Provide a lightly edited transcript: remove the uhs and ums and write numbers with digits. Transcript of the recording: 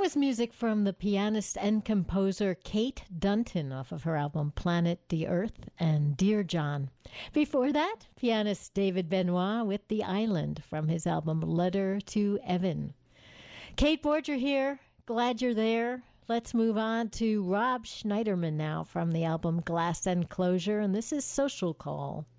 was music from the pianist and composer Kate Dunton off of her album Planet the Earth and Dear John. Before that, pianist David Benoit with The Island from his album Letter to Evan. Kate Borger here. Glad you're there. Let's move on to Rob Schneiderman now from the album Glass Enclosure, and this is Social Call.